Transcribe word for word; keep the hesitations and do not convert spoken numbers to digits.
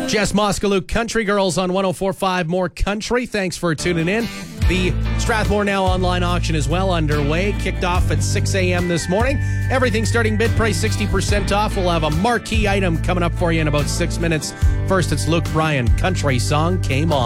Jess Moskaluk, Country Girls on one oh four point five More Country. Thanks for tuning in. The Strathmore Now online auction is well underway. Kicked off at six a.m. this morning. Everything starting bid price sixty percent off. We'll have a marquee item coming up for you in about six minutes. First, it's Luke Bryan. Country Song Came On.